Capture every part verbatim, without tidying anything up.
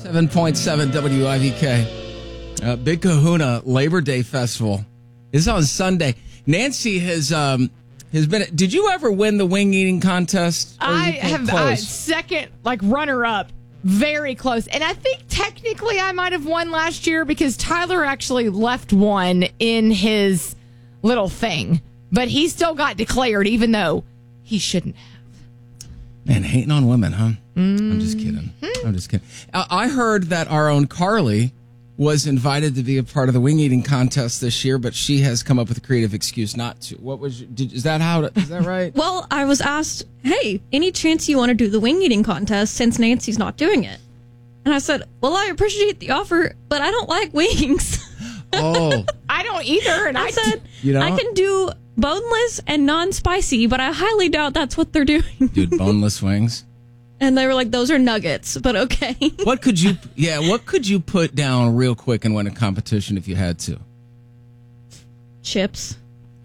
seven point seven W I V K. Uh, Big Kahuna Labor Day Festival is on Sunday. Nancy has um, has been. Did you ever win the wing eating contest? I have uh, second, like runner up, very close. And I think technically I might have won last year because Tyler actually left one in his little thing, but he still got declared, even though he shouldn't have. Man, hating on women, huh? Mm. I'm just kidding. I'm just kidding. Uh, I heard that our own Carly was invited to be a part of the wing eating contest this year, but she has come up with a creative excuse not to. What was? Did, is that how? Is that right? Well, I was asked, "Hey, any chance you want to do the wing eating contest since Nancy's not doing it?" And I said, "Well, I appreciate the offer, but I don't like wings." Oh, I don't either. And I, I said, you know? I can do boneless and non-spicy, but I highly doubt that's what they're doing. Dude, boneless wings. And they were like, those are nuggets, but okay. What could you, yeah, what could you put down real quick and win a competition if you had to? Chips.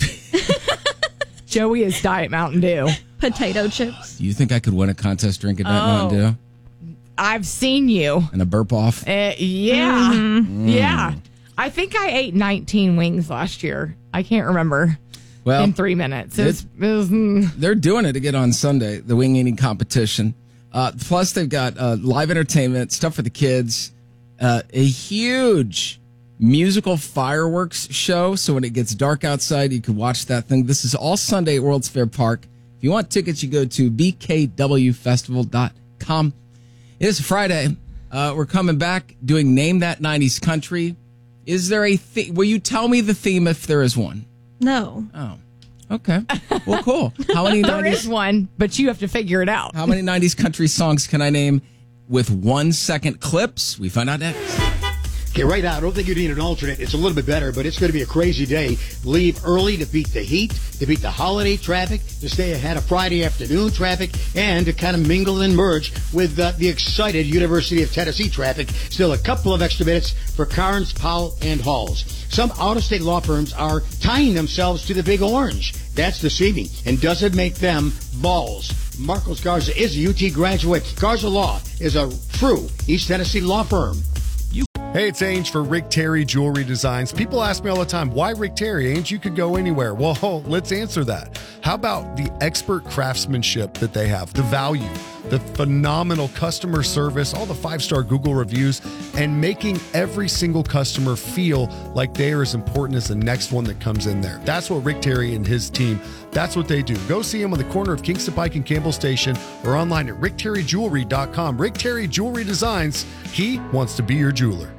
Joey is Diet Mountain Dew. Potato chips. Do you think I could win a contest drinking Diet Oh. Mountain Dew? I've seen you. And a burp off? Uh, yeah. Mm-hmm. Mm. Yeah. I think I ate nineteen wings last year. I can't remember. Well, in three minutes. It was, it was, mm. they're doing it again on Sunday, the wing eating competition. Uh, plus, they've got uh, live entertainment, stuff for the kids, uh, a huge musical fireworks show. So when it gets dark outside, you can watch that thing. This is all Sunday at World's Fair Park. If you want tickets, you go to b k w festival dot com. It is Friday. Uh, we're coming back doing Name That nineties Country. Is there a theme? Will you tell me the theme if there is one? No. Oh, okay. Well, cool. How many There nineties? is one, but you have to figure it out. How many nineties country songs can I name with one second clips? We find out next. Okay, right now, I don't think you need an alternate. It's a little bit better, but it's going to be a crazy day. Leave early to beat the heat, to beat the holiday traffic, to stay ahead of Friday afternoon traffic, and to kind of mingle and merge with uh, the excited University of Tennessee traffic. Still a couple of extra minutes for Carnes, Powell, and Halls. Some out-of-state law firms are tying themselves to the Big Orange. That's deceiving and doesn't make them balls. Marcos Garza is a U T graduate. Garza Law is a true East Tennessee law firm. Hey, it's Ange for Rick Terry Jewelry Designs. People ask me all the time, why Rick Terry? Ange, you could go anywhere. Well, let's answer that. How about the expert craftsmanship that they have, the value, the phenomenal customer service, all the five-star Google reviews, and making every single customer feel like they are as important as the next one that comes in there. That's what Rick Terry and his team, that's what they do. Go see him on the corner of Kingston Pike and Campbell Station or online at rick terry jewelry dot com. Rick Terry Jewelry Designs, he wants to be your jeweler.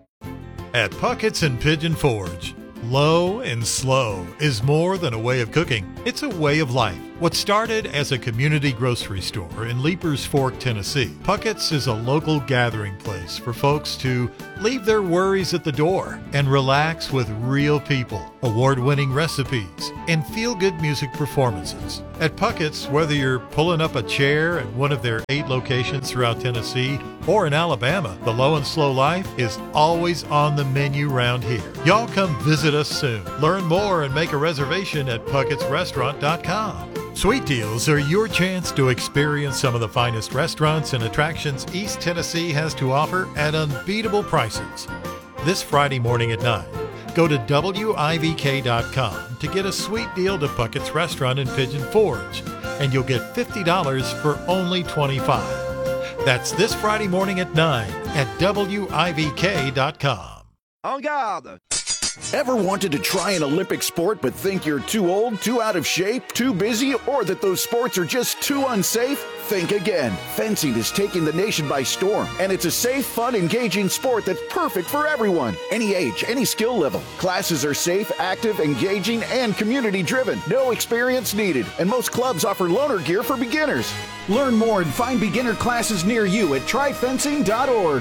At Puckett's and Pigeon Forge, low and slow is more than a way of cooking. It's a way of life. What started as a community grocery store in Leapers Fork, Tennessee, Puckett's is a local gathering place for folks to leave their worries at the door and relax with real people, award-winning recipes, and feel-good music performances. At Puckett's, whether you're pulling up a chair at one of their eight locations throughout Tennessee or in Alabama, the low and slow life is always on the menu round here. Y'all come visit us soon. Learn more and make a reservation at pucketts restaurant dot com. Sweet Deals are your chance to experience some of the finest restaurants and attractions East Tennessee has to offer at unbeatable prices. This Friday morning at nine, go to W I V K dot com to get a sweet deal to Puckett's Restaurant in Pigeon Forge, and you'll get fifty dollars for only twenty-five dollars. That's this Friday morning at nine at W I V K dot com. En garde! Ever wanted to try an Olympic sport but think you're too old, too out of shape, too busy, or that those sports are just too unsafe? Think again. Fencing is taking the nation by storm, and it's a safe, fun, engaging sport that's perfect for everyone. Any age, any skill level. Classes are safe, active, engaging, and community-driven. No experience needed, and most clubs offer loaner gear for beginners. Learn more and find beginner classes near you at try fencing dot org.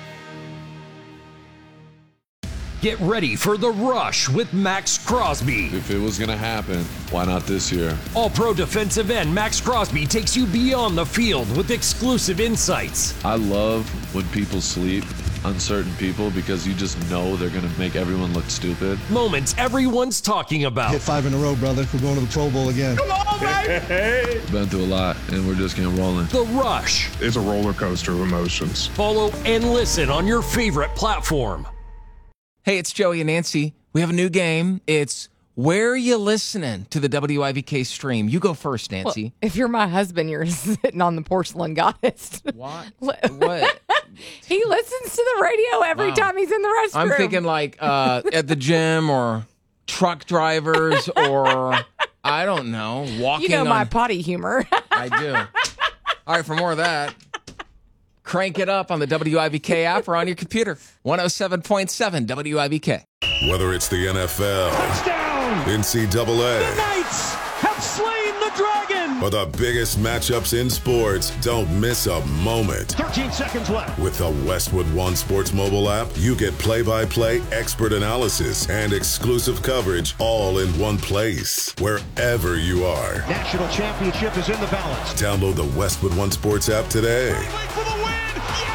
Get ready for the rush with Max Crosby. If it was going to happen, why not this year? All-pro defensive end Max Crosby takes you beyond the field with exclusive insights. I love when people sleep uncertain people because you just know they're going to make everyone look stupid. Moments everyone's talking about. Hit five in a row, brother. We're going to the Pro Bowl again. Come on, baby! Been through a lot, and we're just getting rolling. The Rush. It's a roller coaster of emotions. Follow and listen on your favorite platform. Hey, it's Joey and Nancy. We have a new game. It's Where Are You Listening to the W I V K stream? You go first, Nancy. Well, if you're my husband, you're sitting on the porcelain goddess. What? What? He listens to the radio every Wow. time he's in the restroom. I'm thinking like uh, at the gym or truck drivers or, I don't know, walking You know my on- potty humor. I do. All right, for more of that, crank it up on the W I V K app or on your computer. one oh seven point seven W I V K. Whether it's the N F L, Touchdown! N C double A, The Knights have slain the dragon! or the biggest matchups in sports, don't miss a moment. thirteen seconds left. With the Westwood One Sports mobile app, you get play-by-play expert analysis and exclusive coverage all in one place, wherever you are. National championship is in the balance. Download the Westwood One Sports app today. For the win!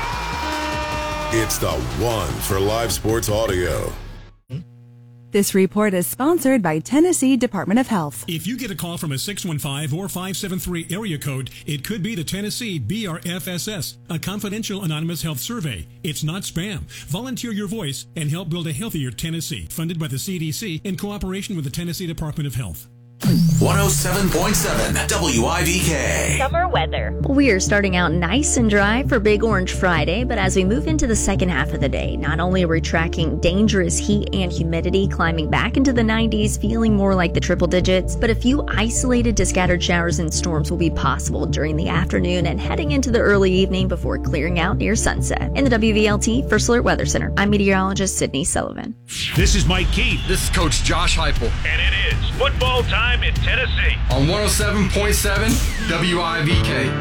It's the one for live sports audio. This report is sponsored by Tennessee Department of Health. If you get a call from a six one five or five seven three area code, it could be the Tennessee B R F S S, a confidential anonymous health survey. It's not spam. Volunteer your voice and help build a healthier Tennessee. Funded by the C D C in cooperation with the Tennessee Department of Health. one oh seven point seven W I V K. Summer weather. We are starting out nice and dry for Big Orange Friday, but as we move into the second half of the day, not only are we tracking dangerous heat and humidity climbing back into the nineties, feeling more like the triple digits, but a few isolated to scattered showers and storms will be possible during the afternoon and heading into the early evening before clearing out near sunset. In the W V L T First Alert Weather Center, I'm meteorologist Sydney Sullivan. This is Mike Keith. This is Coach Josh Heupel. And it is football time in Tennessee. On one oh seven point seven W I V K.